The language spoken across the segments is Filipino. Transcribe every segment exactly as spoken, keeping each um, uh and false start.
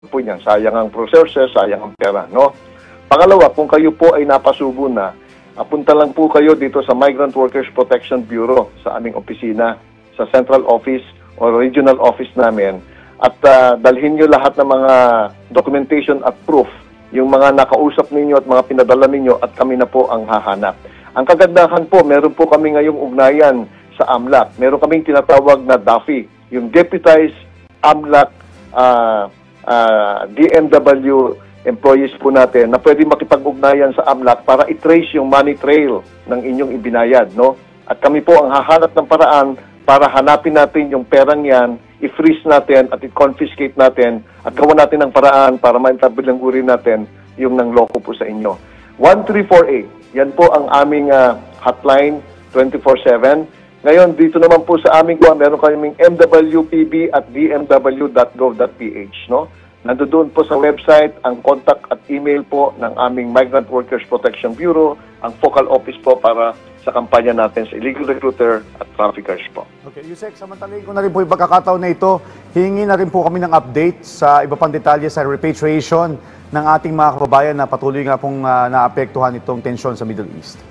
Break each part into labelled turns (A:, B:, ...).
A: po niyan. Sayang ang resources, sayang ang pera, no? Pangalawa, kung kayo po ay napasubo na, apunta lang po kayo dito sa Migrant Workers Protection Bureau sa aming opisina, sa central office o regional office namin, at uh, dalhin nyo lahat ng mga documentation at proof, yung mga nakausap ninyo at mga pinadala ninyo, at kami na po ang hahanap. Ang kagandahan po, meron po kami ngayong ugnayan sa A M L A C. Meron kaming tinatawag na D A F I, yung Deputized A M L A C uh, uh, D M W employees po natin na pwede makipag-ugnayan sa A M L A C para i-trace yung money trail ng inyong ibinayad, no? At kami po ang hahanap ng paraan para hanapin natin yung perang yan, i-freeze natin at i-confiscate natin at gawa natin ng paraan para maitabilanggurin natin yung nangloko po sa inyo. one three four eight, yan po ang aming uh, hotline twenty-four seven. Ngayon, dito naman po sa aming kuha, meron kaming M W P B at d m w dot gov dot p h, no? Nandoon po sa website ang contact at email po ng aming Migrant Workers Protection Bureau, ang focal office po para sa kampanya natin sa illegal recruiter at traffickers po.
B: Okay, Yusek, samantalahin ko na rin po yung pagkakataon na ito. Hingi na rin po kami ng update sa iba pang detalye sa repatriation ng ating mga kababayan na patuloy nga pong uh, naapektuhan itong tensyon sa Middle East.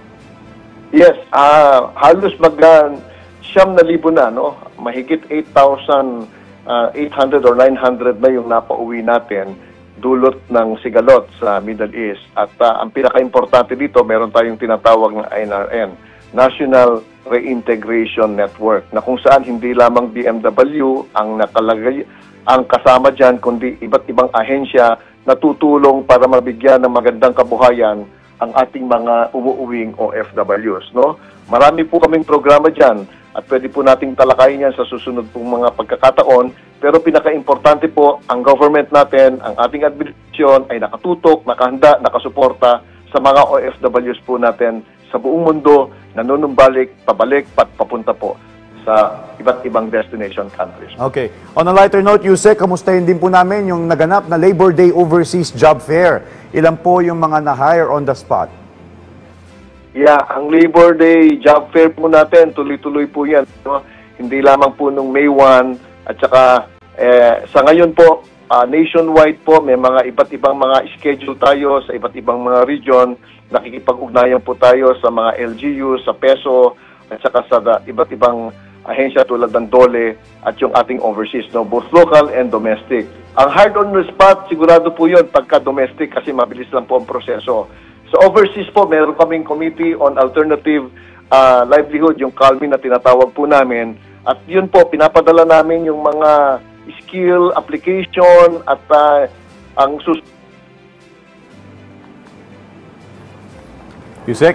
A: Yes, uh, halos mag uh, siyam na libo na, no? Mahigit eight thousand eight hundred or nine hundred na yung napauwi natin dulot ng sigalot sa Middle East. At uh, ang pinaka-importante dito, meron tayong tinatawag na N R N, National Reintegration Network, na kung saan hindi lamang D M W ang nakalagay, ang kasama dyan, kundi iba't ibang ahensya na tutulong para mabigyan ng magandang kabuhayan ang ating mga umuuwing O F Ws, no? Marami po kaming programa dyan at pwede po nating talakayin yan sa susunod pong mga pagkakataon. Pero pinaka-importante po, ang government natin, ang ating administrasyon ay nakatutok, nakahanda, nakasuporta sa mga O F Ws po natin sa buong mundo, nanunumbalik, pabalik, pat papunta po sa iba't ibang destination countries.
B: Okay. On a lighter note, Yusek, kamustahin din po namin yung naganap na Labor Day Overseas Job Fair. Ilan po yung mga na-hire on the spot?
A: Yeah, ang Labor Day Job Fair po natin, tuloy-tuloy po yan, no? Hindi lamang po nung May first at saka eh, sa ngayon po, uh, nationwide po, may mga iba't ibang mga schedule tayo sa iba't ibang mga region. Nakikipag-ugnayan po tayo sa mga L G U, sa peso, at saka sa da, iba't ibang ahensya tulad ng DOLE at yung ating overseas, no? Both local and domestic. Ang hard on the spot, sigurado po yun pagka domestic kasi mabilis lang po ang proseso. Sa overseas po, meron kaming Committee on Alternative uh, Livelihood, yung CALMI na tinatawag po namin. At yun po, pinapadala namin yung mga skill, application, at uh, ang sus...
B: Yusek?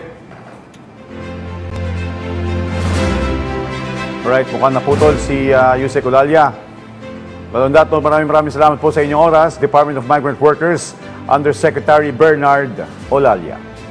B: Alright, mukhang naputol si uh, Yusek Olalia. Balondato, maraming maraming salamat po sa inyong oras. Department of Migrant Workers, Undersecretary Bernard Olalia.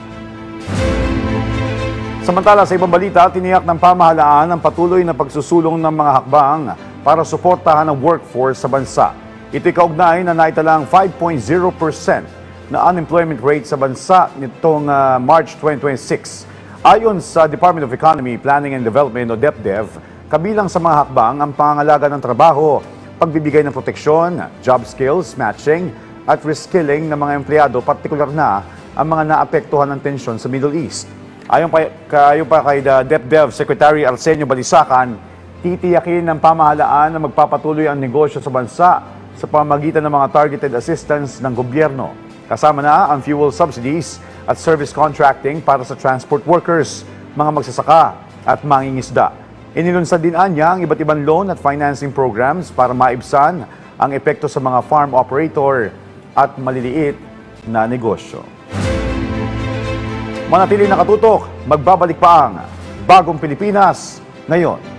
B: Samantala, sa ibang balita, tiniyak ng pamahalaan ang patuloy na pagsusulong ng mga hakbang para suportahan ang workforce sa bansa. Ito'y kaugnay na naitalang five point zero percent na unemployment rate sa bansa nitong uh, March twenty twenty-six. Ayon sa Department of Economy, Planning and Development o DepDev, kabilang sa mga hakbang ang pangangalaga ng trabaho, pagbibigay ng proteksyon, job skills, matching, at reskilling ng mga empleyado, partikular na ang mga naapektuhan ng tensyon sa Middle East. Ayon pa, ayon pa kay DepDev Secretary Arsenio Balisacan, titiyakin ng pamahalaan na magpapatuloy ang negosyo sa bansa sa pamamagitan ng mga targeted assistance ng gobyerno. Kasama na ang fuel subsidies at service contracting para sa transport workers, mga magsasaka at mangingisda. Inilunsad din anya ang iba't ibang loan at financing programs para maibsan ang epekto sa mga farm operator at maliliit na negosyo. Manatili nakatutok, magbabalik pa ang Bagong Pilipinas ngayon.